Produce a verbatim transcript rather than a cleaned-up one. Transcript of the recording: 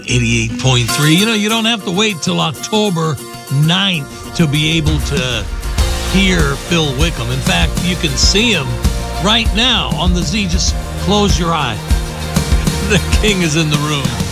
eighty-eight point three. You know, you don't have to wait till October ninth to be able to hear Phil Wickham. In fact, you can see him right now on the Z. Just close your eye. The king is in the room.